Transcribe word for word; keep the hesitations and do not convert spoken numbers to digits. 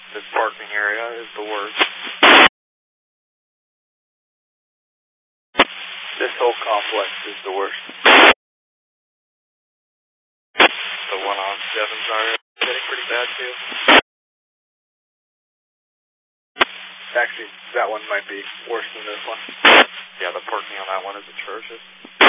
This parking area is the worst. This whole complex is the worst. The one on Devon's area is getting pretty bad too. Actually, that one might be worse than this one. Yeah, the parking on that one is atrocious.